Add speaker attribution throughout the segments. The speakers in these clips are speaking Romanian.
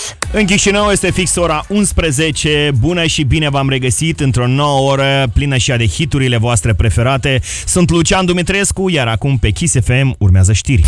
Speaker 1: În Chișinău este fix ora 11. Bună și bine v-am regăsit într-o nouă oră plină și ea de hiturile voastre preferate. Sunt Lucian Dumitrescu, iar acum pe Kiss FM urmează știri.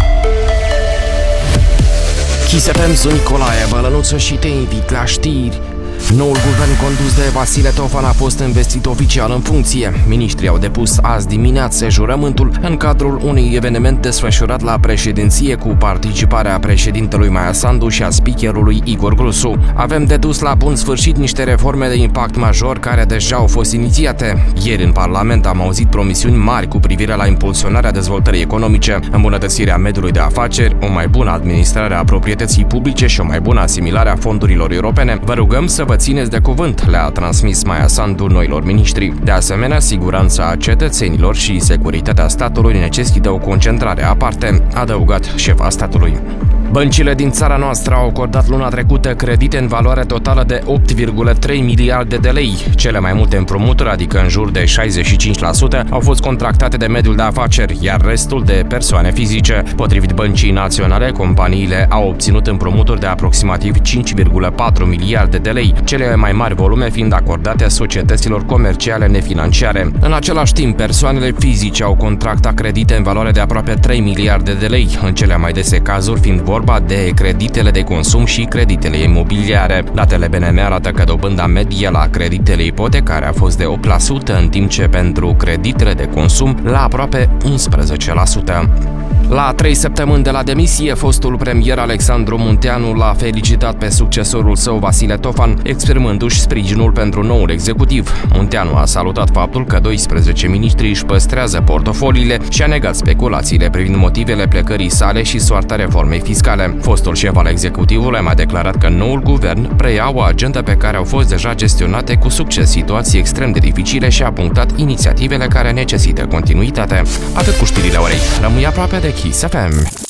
Speaker 2: Kiss FM, sunt Nicolae Bălănuță și te invit la știri. Noul guvern condus de Vasile Tofan a fost investit oficial în funcție. Miniștrii au depus azi dimineață jurământul în cadrul unui eveniment desfășurat la președinție cu participarea președintelui Maia Sandu și a speakerului Igor Grusu. Avem de dus la bun sfârșit niște reforme de impact major care deja au fost inițiate. Ieri în Parlament am auzit promisiuni mari cu privire la impulsionarea dezvoltării economice, îmbunătățirea mediului de afaceri, o mai bună administrare a proprietății publice și o mai bună asimilare a fondurilor europene. Vă rugăm să vă țineți de cuvânt, le-a transmis Maia Sandu noilor miniștri. De asemenea, siguranța cetățenilor și securitatea statului necesită o concentrare aparte, a adăugat șefa statului. Băncile din țara noastră au acordat luna trecută credite în valoare totală de 8,3 miliarde de lei. Cele mai multe împrumuturi, adică în jur de 65%, au fost contractate de mediul de afaceri, iar restul de persoane fizice. Potrivit Băncii Naționale, companiile au obținut împrumuturi de aproximativ 5,4 miliarde de lei, cele mai mari volume fiind acordate societăților comerciale nefinanciare. În același timp, persoanele fizice au contractat credite în valoare de aproape 3 miliarde de lei, în cele mai dese cazuri fiind vorba de creditele de consum și creditele imobiliare. Datele BNM arată că dobânda medie la creditele ipotecare a fost de 8%, în timp ce pentru creditele de consum la aproape 11%. La 3 săptămâni de la demisie, fostul premier Alexandru Munteanu l-a felicitat pe succesorul său Vasile Tofan, exprimându-și sprijinul pentru noul executiv. Munteanu a salutat faptul că 12 miniștri își păstrează portofoliile și a negat speculațiile privind motivele plecării sale și soarta reformei fiscale. Fostul șef al executivului a mai declarat că noul guvern preia o agendă pe care au fost deja gestionate cu succes situații extrem de dificile și a punctat inițiativele care necesită continuitate. Atât cu știrile orei. Rămâi aproape de Kiss FM.